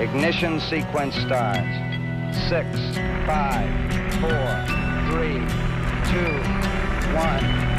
Ignition sequence starts. 6, 5, 4, 3, 2, 1.